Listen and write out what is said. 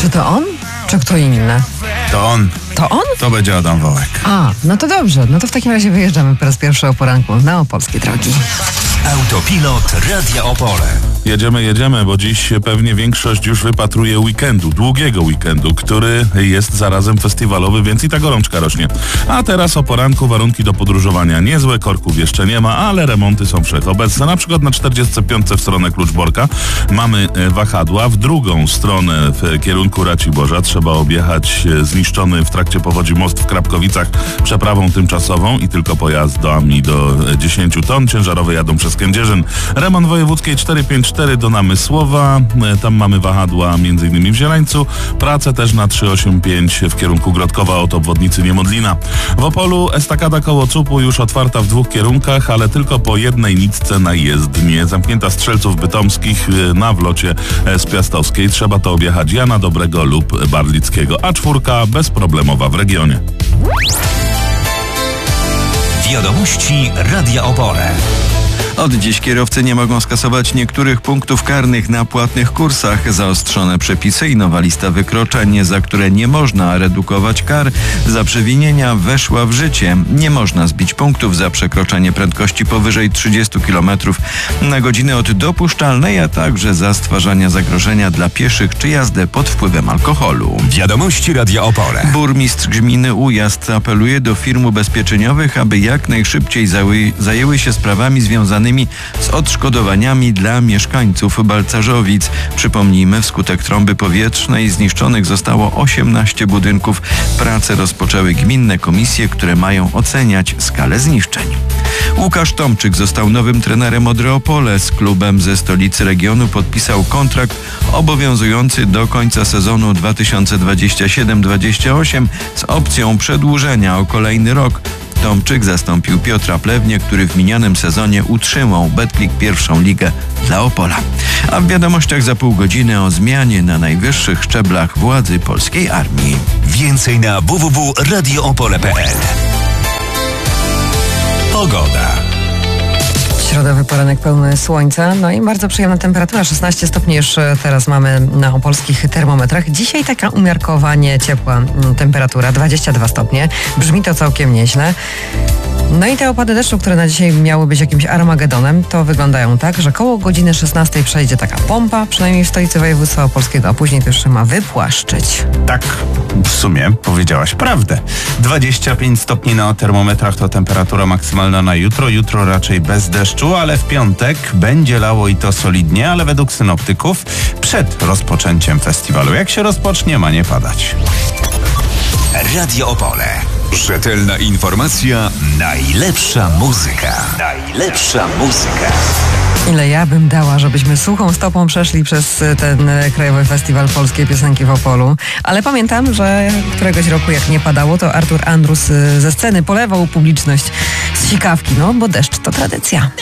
Czy to on? Czy kto inny? To on. To on? To będzie Adam Wołek. No to dobrze. No to w takim razie wyjeżdżamy po raz pierwszy o poranku na opolskie drogi. Autopilot Radia Opole. Jedziemy, bo dziś pewnie większość już wypatruje weekendu, długiego weekendu, który jest zarazem festiwalowy, więc i ta gorączka rośnie. A teraz o poranku warunki do podróżowania niezłe, korków jeszcze nie ma, ale remonty są wszechobecne. Na przykład na 45 w stronę Kluczborka mamy wahadła, w drugą stronę w kierunku Raciborza trzeba objechać zniszczony w trakcie powodzi most w Krapkowicach przeprawą tymczasową i tylko pojazdami do 10 ton. Ciężarowe jadą przez Kędzierzyn. Remont wojewódzkiej 454 do Namysłowa. Tam mamy wahadła m.in. w Zielańcu. Prace też na 385 w kierunku Grodkowa od obwodnicy Niemodlina. W Opolu estakada koło Cupu już otwarta w dwóch kierunkach, ale tylko po jednej nitce na jezdnię. Zamknięta Strzelców Bytomskich na wlocie z Piastowskiej. Trzeba to objechać Jana Dobrego lub Barlickiego. A4 bezproblemowa w regionie. Wiadomości Radia Opole. Od dziś kierowcy nie mogą skasować niektórych punktów karnych na płatnych kursach. Zaostrzone przepisy i nowa lista wykroczeń, za które nie można redukować kar za przewinienia, weszła w życie. Nie można zbić punktów za przekroczenie prędkości powyżej 30 km na godzinę od dopuszczalnej, a także za stwarzanie zagrożenia dla pieszych czy jazdę pod wpływem alkoholu. Wiadomości Radia Opole. Burmistrz gminy Ujazd apeluje do firm ubezpieczeniowych, aby jak najszybciej zajęły się sprawami związanymi z odszkodowaniami dla mieszkańców Balcarzowic. Przypomnijmy, wskutek trąby powietrznej zniszczonych zostało 18 budynków. Prace rozpoczęły gminne komisje, które mają oceniać skalę zniszczeń. Łukasz Tomczyk został nowym trenerem Odry Opole. Z klubem ze stolicy regionu podpisał kontrakt obowiązujący do końca sezonu 2027-28 z opcją przedłużenia o kolejny rok. Tomczyk zastąpił Piotra Plewnię, który w minionym sezonie utrzymał Betclic pierwszą ligę dla Opola. A w wiadomościach za pół godziny o zmianie na najwyższych szczeblach władzy polskiej armii. Więcej na www.radioopole.pl. Pogoda. Środowy poranek pełny słońca, no i bardzo przyjemna temperatura, 16 stopni już teraz mamy na opolskich termometrach. Dzisiaj taka umiarkowanie ciepła temperatura, 22 stopnie, brzmi to całkiem nieźle. No i te opady deszczu, które na dzisiaj miały być jakimś armagedonem, to wyglądają tak, że koło godziny 16 przejdzie taka pompa, przynajmniej w stolicy województwa opolskiego, a później to już ma wypłaszczyć. Tak, w sumie powiedziałaś prawdę. 25 stopni na termometrach to temperatura maksymalna na jutro. Jutro raczej bez deszczu, ale w piątek będzie lało i to solidnie, ale według synoptyków przed rozpoczęciem festiwalu. Jak się rozpocznie, ma nie padać. Radio Opole. Rzetelna informacja, najlepsza muzyka. Najlepsza muzyka. Ile ja bym dała, żebyśmy suchą stopą przeszli przez ten Krajowy Festiwal Polskiej Piosenki w Opolu. Ale pamiętam, że któregoś roku jak nie padało, to Artur Andrus ze sceny polewał publiczność z sikawki, no bo deszcz to tradycja.